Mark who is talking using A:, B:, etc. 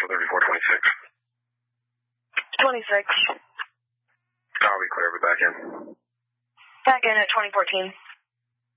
A: 3426.
B: 26.
A: Copy, clear, but back in.
B: Back in at 2014.